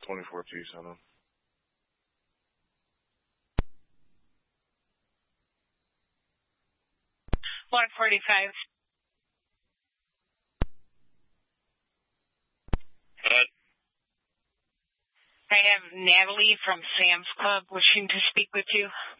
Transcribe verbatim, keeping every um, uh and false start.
twenty-four T seven. one forty-five. Good. I have Natalie from Sam's Club wishing to speak with you.